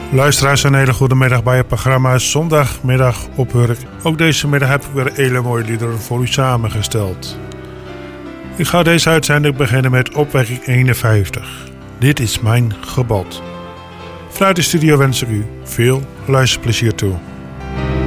Luisteraars, een hele goede middag bij het programma Zondagmiddag op Hurk. Ook deze middag heb ik weer hele mooie liederen voor u samengesteld. Ik ga deze uitzending beginnen met opwekking 51. Dit is mijn gebod. Vanuit de studio wens ik u veel luisterplezier toe.